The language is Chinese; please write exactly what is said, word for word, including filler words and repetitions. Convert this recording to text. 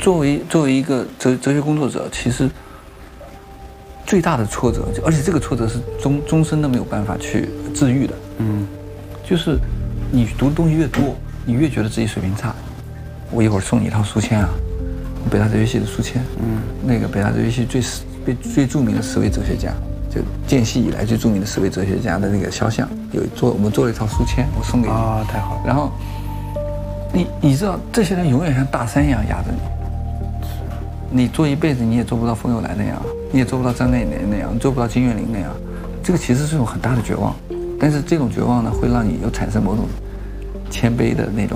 作为作为一个哲哲学工作者，其实最大的挫折，而且这个挫折是终终身都没有办法去治愈的。嗯，就是你读的东西越多，你越觉得自己水平差。我一会儿送你一套书签啊，北大哲学系的书签。嗯，那个北大哲学系最最最著名的十位哲学家，就建系以来最著名的十位哲学家的那个肖像，有做我们做了一套书签，我送给你。 啊，太好了。 然后你你知道，这些人永远像大山一样压着你。你做一辈子你也做不到冯友兰那样，你也做不到张爱玲那样，做不到金岳霖那样，这个其实是一种很大的绝望。但是这种绝望呢，会让你又产生某种谦卑的那种